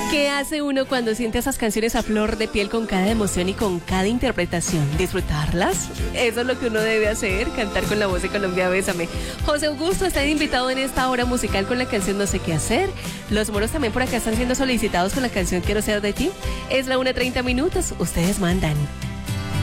¿Qué hace uno cuando siente esas canciones a flor de piel con cada emoción y con cada interpretación? ¿Disfrutarlas? Eso es lo que uno debe hacer, cantar con la voz de Colombia Bésame. José Augusto está invitado en esta hora musical con la canción No sé qué hacer. Los moros también por acá están siendo solicitados con la canción Quiero ser de ti. Es la 1:30 minutos, ustedes mandan.